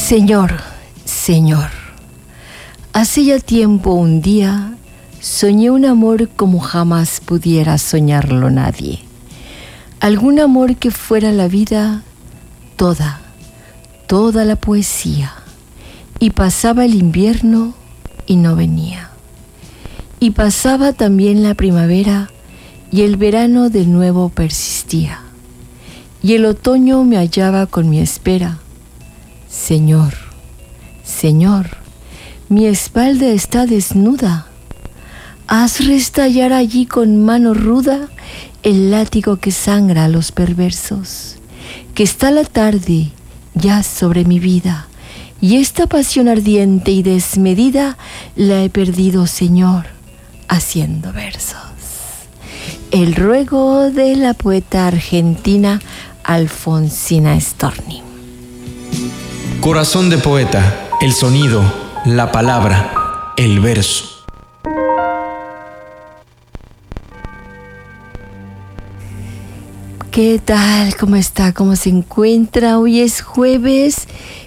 Señor, Señor, hace ya tiempo un día soñé un amor como jamás pudiera soñarlo nadie. Algún amor que fuera la vida toda la poesía. Y pasaba el invierno y no venía. Y pasaba también la primavera y el verano de nuevo persistía. Y el otoño me hallaba con mi espera. Señor, Señor, mi espalda está desnuda. Haz restallar allí con mano ruda el látigo que sangra a los perversos. Que está la tarde ya sobre mi vida, y esta pasión ardiente y desmedida la he perdido, Señor, haciendo versos. El ruego de la poeta argentina Alfonsina Storni. Corazón de poeta, el sonido, la palabra, el verso. ¿Qué tal? ¿Cómo está? ¿Cómo se encuentra? Hoy es jueves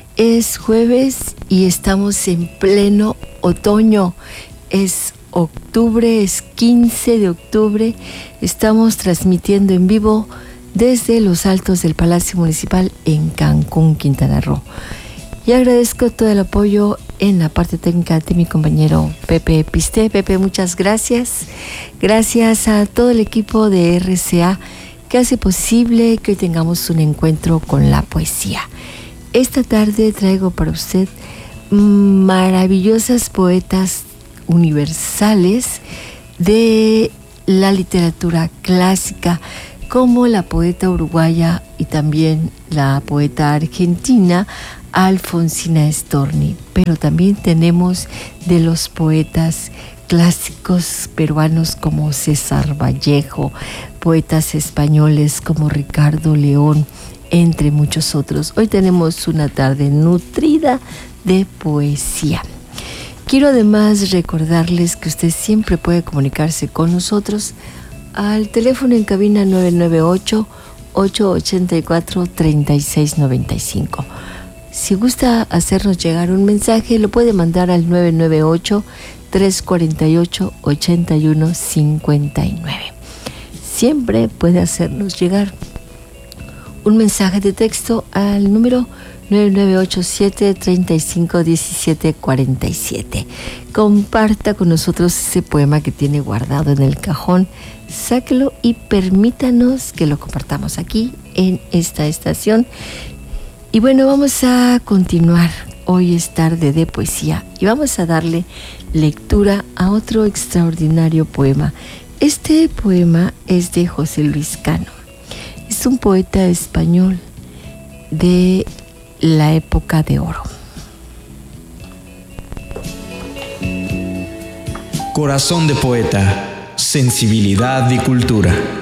y estamos en pleno otoño. Es octubre, es 15 de octubre. Estamos transmitiendo en vivo desde los altos del Palacio Municipal en Cancún, Quintana Roo. Y agradezco todo el apoyo en la parte técnica de mi compañero Pepe Piste. Pepe, muchas gracias. Gracias a todo el equipo de RCA que hace posible que hoy tengamos un encuentro con la poesía. Esta tarde traigo para usted maravillosas poetas universales de la literatura clásica, como la poeta uruguaya y también la poeta argentina Alfonsina Storni. Pero también tenemos de los poetas clásicos peruanos como César Vallejo, poetas españoles como Ricardo León, entre muchos otros. Hoy tenemos una tarde nutrida de poesía. Quiero además recordarles que usted siempre puede comunicarse con nosotros al teléfono en cabina 998-884-3695. Si gusta hacernos llegar un mensaje, lo puede mandar al 998-348-8159. Siempre puede hacernos llegar un mensaje de texto al número 9987-351747. Comparta con nosotros ese poema que tiene guardado en el cajón. Sáquelo y permítanos que lo compartamos aquí en esta estación. Y bueno, vamos a continuar. Hoy es tarde de poesía y vamos a darle lectura a otro extraordinario poema. Este poema es de José Luis Cano. Es un poeta español de la época de oro. Corazón de poeta, sensibilidad y cultura.